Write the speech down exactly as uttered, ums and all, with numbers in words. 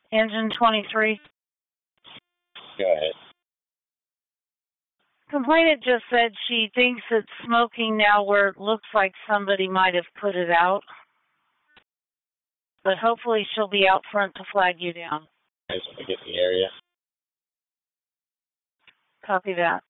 Engine twenty-three. Go ahead. Complainant just said she thinks it's smoking now where it looks like somebody might have put it out. But hopefully she'll be out front to flag you down. I just want to get in the area. Copy that.